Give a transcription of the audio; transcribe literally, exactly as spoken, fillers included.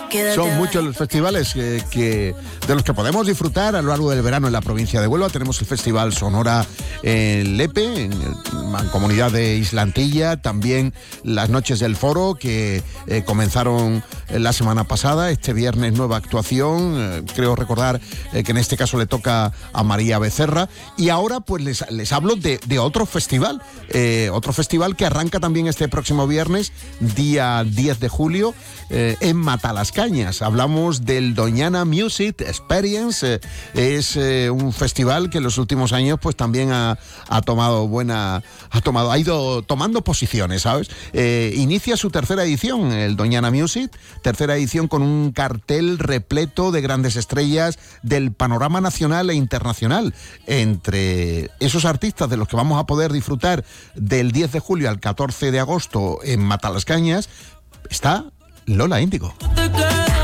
Son muchos los festivales que, que de los que podemos disfrutar a lo largo del verano en la provincia de Huelva. Tenemos el Festival Sonora en Lepe, en la comunidad de Islantilla, también las Noches del Foro que eh, comenzaron la semana pasada. Este viernes nueva actuación, eh, creo recordar eh, que en este caso le toca a María Becerra. Y ahora pues les, les hablo de, de otro festival, eh, otro festival que arranca también este próximo viernes, día diez de julio, eh, en Matalascañas. Hablamos del Doñana Music Experience. Eh, es eh, un festival que en los últimos años pues también ha, ha tomado buena, ha tomado, ha ido tomando posiciones, ¿sabes? Eh, inicia su tercera edición, el Doñana Music, tercera edición con un cartel repleto de grandes estrellas del panorama nacional e internacional. Entre esos artistas de los que vamos a poder disfrutar del diez de julio al catorce de agosto en Matalascañas está Lola Índigo.